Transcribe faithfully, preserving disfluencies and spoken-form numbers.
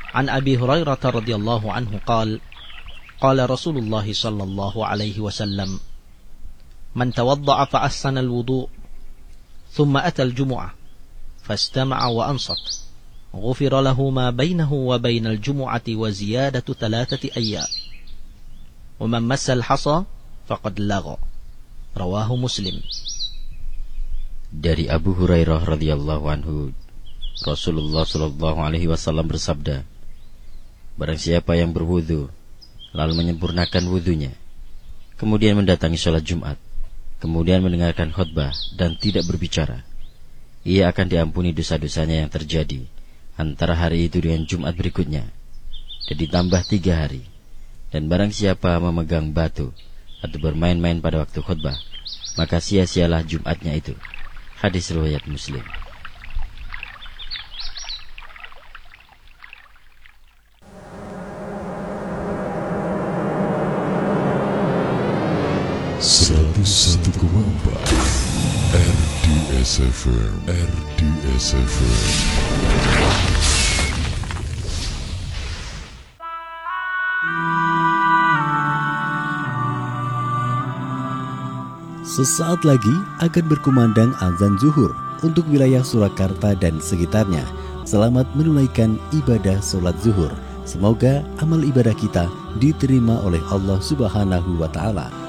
عن أبي هريرة رضي الله عنه قال قال رسول الله صلى الله عليه وسلم من توضأ فأحسن الوضوء ثم أتى الجمعة فاستمع وأنصت غفر له ما بينه وبين الجمعة وزيادة ثلاثة أيام ومن مس الحصى فقد لغى رواه مسلم. Dari Abu Hurairah radhiyallahu anhu, Rasulullah shallallahu alaihi wasallam bersabda, barang siapa yang berwudu lalu menyempurnakan wudunya, kemudian mendatangi sholat Jumat, kemudian mendengarkan khutbah dan tidak berbicara, ia akan diampuni dosa-dosanya yang terjadi antara hari itu dengan Jumat berikutnya, dan ditambah tiga hari. Dan barang siapa memegang batu atau bermain-main pada waktu khutbah, maka sia-sialah Jumatnya itu. Hadis riwayat Muslim. seratus satu koma empat R D S F M R D S F M. Sesaat lagi akan berkumandang azan zuhur untuk wilayah Surakarta dan sekitarnya. Selamat menunaikan ibadah sholat zuhur. Semoga amal ibadah kita diterima oleh Allah Subhanahu wa Ta'ala.